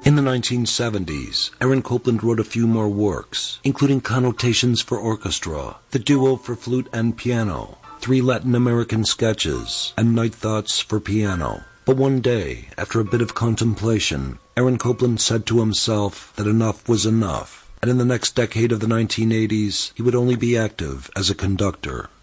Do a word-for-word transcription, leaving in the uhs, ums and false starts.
In the nineteen seventies, Aaron Copland wrote a few more works, including Connotations for Orchestra, The Duo for Flute and Piano, Three Latin American Sketches, and Night Thoughts for Piano. But one day, after a bit of contemplation, Aaron Copland said to himself that enough was enough, and in the next decade of the nineteen eighties, he would only be active as a conductor.